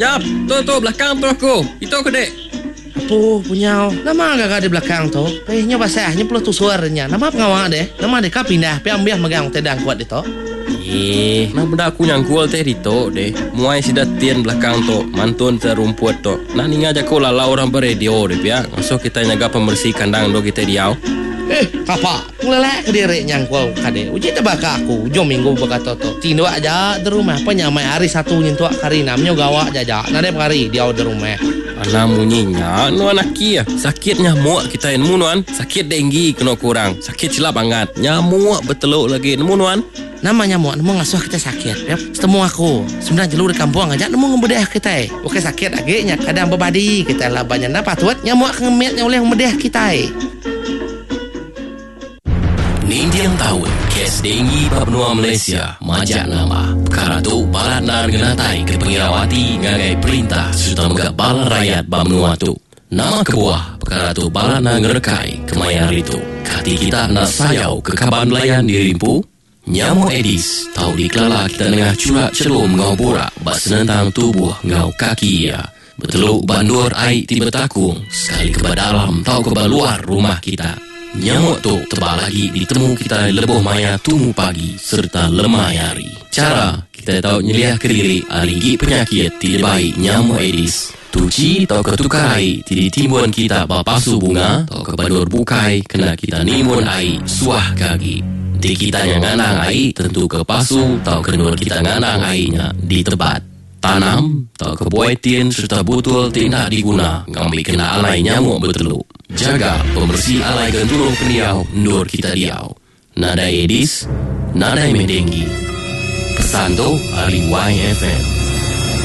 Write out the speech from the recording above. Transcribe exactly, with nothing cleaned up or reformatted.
Jap, tu tu belakang tu aku. Itu aku dek. Apa punya? Nama agak di belakang tu. Eh, nya basahnya perlu tu suaranya. Nama pengawal deh. Nama dek kau pindah. Pi ambil megang tedang kuat itu. Eh, nak benda aku nyangkul teh dito deh. Muai sidat tian belakang tu, mantun terumput tu. Nak ninga aja kau lala orang beredio deh ya. Masuk kita nyaga pembersih kandang do kita diau. Eh, kapa? Ngelelek ke diri nyangkul kade. Uji tebaka aku. Jom minggu baka toto. Tindo aja di rumah. Penyamai hari satu nyentuak kari namanya gawa jaja. Nade kari dia di rumah. Anak munyinya, nu anak kia. Sakit nyamuk kita yang munuan. Sakit denggi kena kurang. Sakit silap angat. Nyamuk beteluk lagi munuan. Nama nyamuk, nemu ngasuh kita sakit. Ya, setemu aku. Sebenarnya jelur di kampung aja, nemu ngebedah kita. Oke sakit lagi, nya kadang bebadi kita lah banyak napa tuat nyamuk ngemetnya oleh ngebedah kita. Nindiang tahun, kes denggi Papua Malaysia, majak nama. Perkara tu balat nar genatai ke pengirawati ngagai perintah serta megak balan rakyat Bamnua tu. Nama kebuah, perkara tu balat nar ngerekai kemayar itu. Kati kita nak sayau ke kaban belayan dirimpu. Nyamuk Aedes, tahu dikelala kita tengah curak celum ngau borak bak senentang tubuh ngau kaki ya. Beteluk bandur air tiba takung, sekali ke dalam tahu ke luar rumah kita. Nyamuk tu tebal lagi ditemu kita lebuh maya tumu pagi serta lemah hari. Cara kita tahu nyeliah ke diri aligi penyakit tidak baik nyamuk Aedes. Tuci tahu ketukar air tidak timbun kita bapasu bunga tahu ke bandur bukai kena kita nimun air suah kaki. Di kita yang nganang air tentu ke pasu tahu kenur kita nganang airnya di tempat. Tanam tahu ke buaitin serta butul tidak diguna ngambil kena alai nyamuk berteluk. Jaga pembersih alai gentulung peniau nur kita diau. Nada Aedes, nada Medenggi. Pesan tu Ali Y F M.